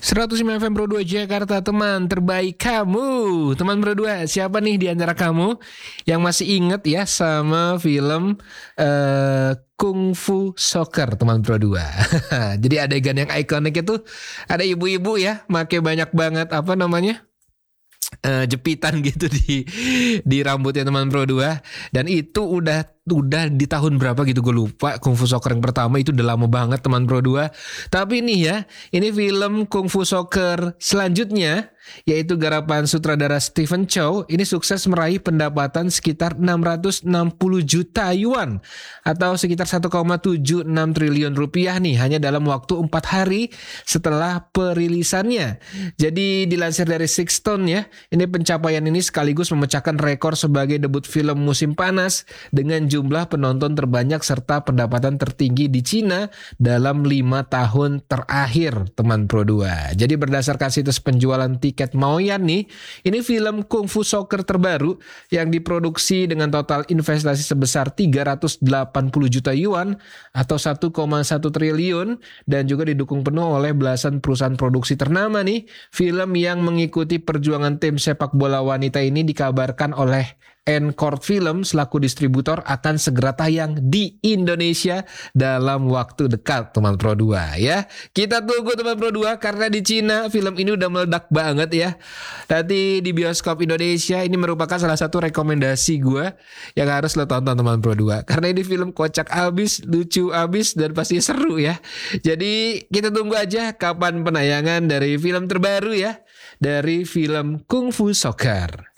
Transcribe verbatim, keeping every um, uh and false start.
seratus lima F M Pro dua Jakarta, teman terbaik kamu. Teman Pro dua, siapa nih di antara kamu yang masih inget ya sama film uh, Kung Fu Soccer, teman Pro dua? Jadi adegan yang ikonik itu ada ibu-ibu ya, make banyak banget apa namanya? Uh, jepitan gitu di di rambutnya teman Pro dua, dan itu udah udah di tahun berapa gitu gue lupa. Kung Fu Soccer yang pertama itu udah lama banget teman Pro dua. Tapi nih ya, ini film Kung Fu Soccer selanjutnya yaitu garapan sutradara Stephen Chow, ini sukses meraih pendapatan sekitar enam ratus enam puluh juta yuan atau sekitar satu koma tujuh enam triliun rupiah nih hanya dalam waktu empat hari setelah perilisannya. Jadi dilansir dari Sixstone ya, ini pencapaian ini sekaligus memecahkan rekor sebagai debut film musim panas dengan jumlah penonton terbanyak serta pendapatan tertinggi di Cina dalam lima tahun terakhir, teman Pro dua. Jadi berdasarkan situs penjualan tiket Maoyan nih, ini film Kung Fu Soccer terbaru yang diproduksi dengan total investasi sebesar tiga ratus delapan puluh juta yuan atau satu koma satu triliun dan juga didukung penuh oleh belasan perusahaan produksi ternama nih. Film yang mengikuti perjuangan tim sepak bola wanita ini dikabarkan oleh Encore Film selaku distributor akan segera tayang di Indonesia dalam waktu dekat, teman Pro dua ya. Kita tunggu teman Pro dua karena di Cina film ini udah meledak banget ya. Nanti di bioskop Indonesia ini merupakan salah satu rekomendasi gue yang harus lo tonton teman Pro dua. Karena ini film kocak abis, lucu abis, dan pasti seru ya. Jadi kita tunggu aja kapan penayangan dari film terbaru ya, dari film Kung Fu Soccer.